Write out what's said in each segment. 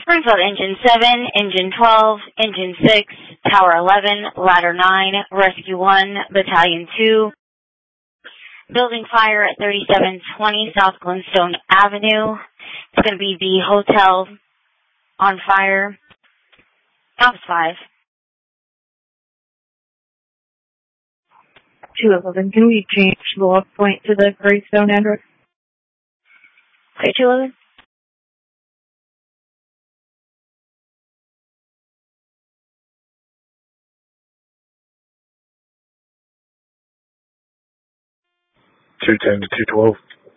Springfield Engine 7, Engine 12, Engine 6, Tower 11, Ladder 9, Rescue 1, Battalion 2. Building fire at 3720 South Glenstone Avenue. It's going to be the hotel on fire. Ops 5. 211, can we change the log point to the Greystone address? Okay, 211. $210 to $212.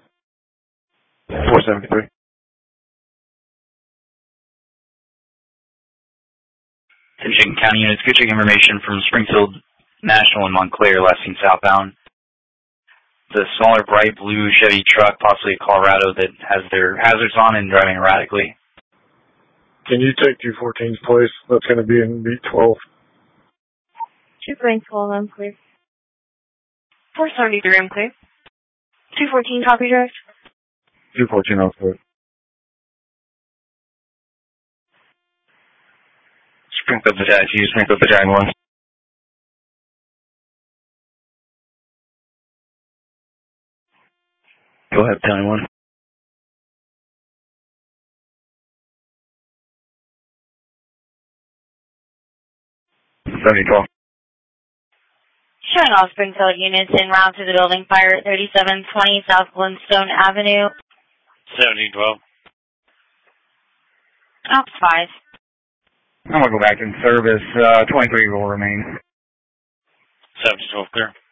$473. Attention County units, getting information from Springfield National and Montclair, last seen southbound. The smaller bright blue Chevy truck, possibly a Colorado, that has their hazards on and driving erratically. Can you take 214's place? That's going to be in B12. 212, I'm clear. 473, I'm clear. 214, copy direct. 214, I'm clear. Springfield Battalion 2, Springfield Battalion 1. Go ahead, Battalion 1. Showing all Springfield units en route to the building fire at 3720 South Glenstone Avenue. 1712. Ops 5. I'm going to go back in service. 23 will remain. 1712 clear.